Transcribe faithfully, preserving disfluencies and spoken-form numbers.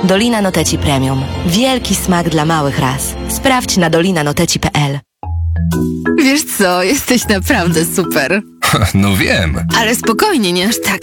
Dolina Noteci Premium. Wielki smak dla małych ras. Sprawdź na dolina noteci kropka p l. Wiesz co, jesteś naprawdę super. No wiem. Ale spokojnie, nie aż tak